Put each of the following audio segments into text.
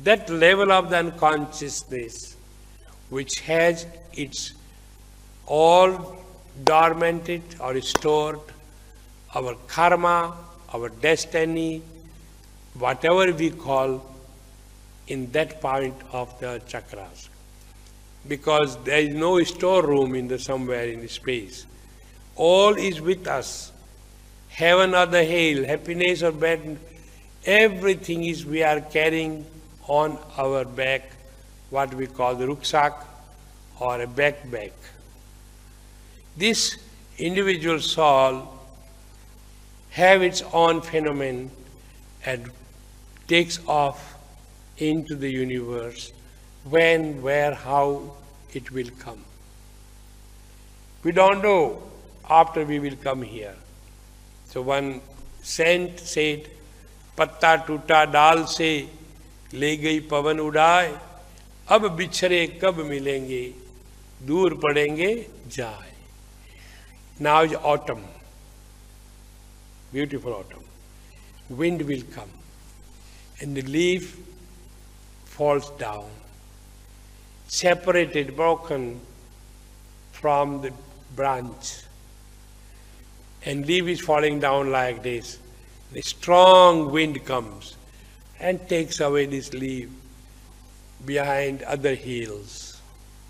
that level of the unconsciousness which has its all dormanted or stored, our karma, our destiny, whatever we call, in that point of the chakras. Because there is no storeroom in the somewhere in the space. All is with us. Heaven or the hell, happiness or bad, everything is we are carrying on our back, what we call the rucksack or a backpack. This individual soul have its own phenomenon and takes off into the universe when, where, how it will come. We don't know after we will come here. So one saint said, "Patta tuta dal se le gayi pavan udaye, ab bichhare kab milenge, dur padenge jaye." Now is autumn, beautiful autumn. Wind will come and the leaf falls down, separated, broken from the branch. And leaf is falling down like this. The strong wind comes and takes away this leaf behind other hills.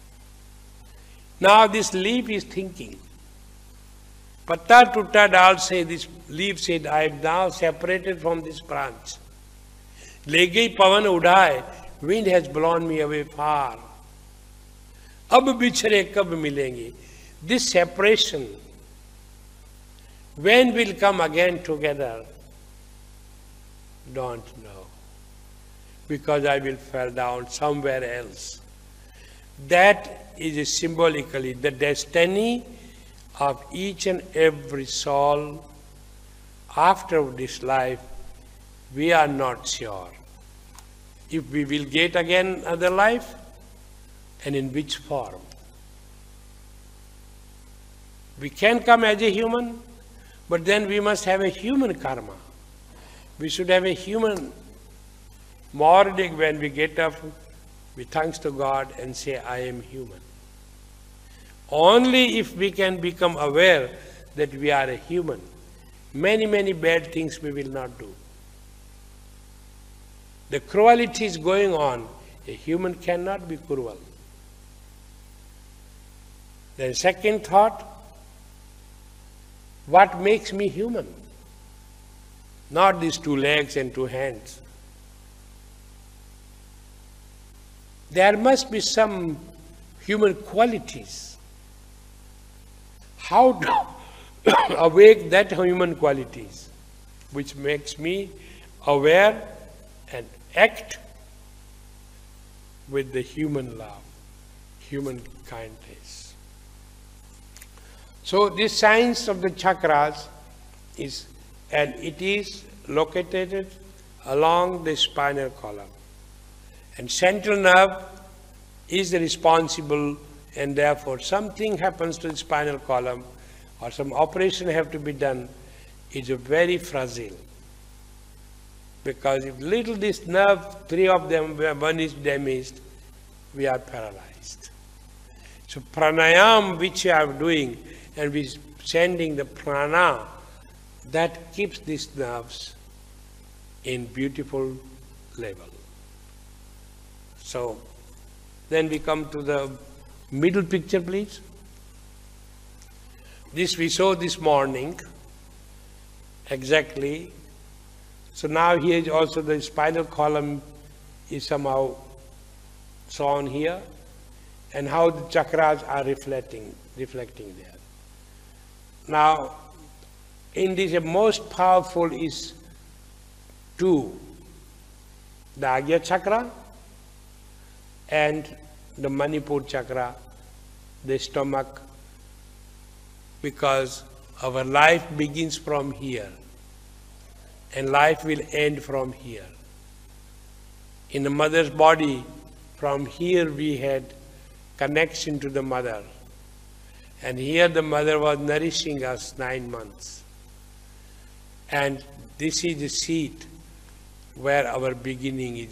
Now this leaf is thinking. Patta tutta dal say, this leaf said, I am now separated from this branch. Legai pavan udaye, wind has blown me away far. Ab bichhare kab milenge. This separation, when will come again together? Don't know. Because I will fall down somewhere else. That is symbolically the destiny of each and every soul. After this life, we are not sure if we will get again another life and in which form. We can come as a human, but then we must have a human karma. We should have a human morning when we get up, we thanks to God and say, I am human. Only if we can become aware that we are a human, many, many bad things we will not do. The cruelty is going on. A human cannot be cruel. Then second thought, what makes me human? Not these 2 legs and 2 hands. There must be some human qualities. How to awake that human qualities which makes me aware and act with the human love, human kindness. So this science of the chakras is, and it is located along the spinal column. And central nerve is responsible, and therefore something happens to the spinal column or some operation have to be done, it's very fragile. Because if little this nerve, 3 of them, where 1 is damaged, we are paralyzed. So pranayam which we are doing, and we sending the prana, that keeps these nerves in beautiful level. So then we come to the middle picture, please. This we saw this morning, exactly. So now here is also the spinal column is somehow shown here, and how the chakras are reflecting there. Now, in this the most powerful is 2, the Agya chakra and the Manipur chakra, the stomach, because our life begins from here and life will end from here. In the mother's body, from here we had connection to the mother. And here the mother was nourishing us 9 months. And this is the seat where our beginning is.